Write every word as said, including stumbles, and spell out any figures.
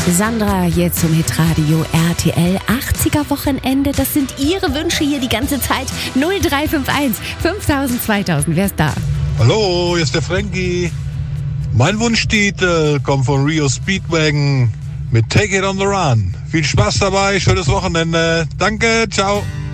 Sandra hier zum Hitradio R T L achtziger Wochenende. Das sind Ihre Wünsche hier die ganze Zeit. null drei fünf eins fünftausend zweitausend. Wer ist da? Hallo, hier ist der Frankie. Mein Wunschtitel kommt von Rio Speedwagon mit Take It on the Run. Viel Spaß dabei, schönes Wochenende. Danke, ciao.